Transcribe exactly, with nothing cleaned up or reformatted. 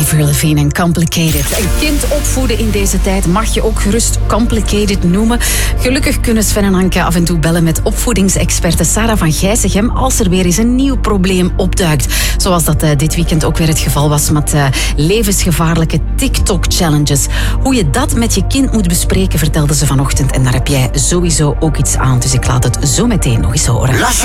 Avril Lavigne en Complicated. Een kind opvoeden in deze tijd mag je ook gerust complicated noemen. Gelukkig kunnen Sven en Anke af en toe bellen met opvoedingsexperte Sarah van Gijsegem als er weer eens een nieuw probleem opduikt. Zoals dat uh, dit weekend ook weer het geval was met uh, levensgevaarlijke TikTok-challenges. Hoe je dat met je kind moet bespreken, vertelde ze vanochtend. En daar heb jij sowieso ook iets aan. Dus ik laat het zo meteen nog eens horen.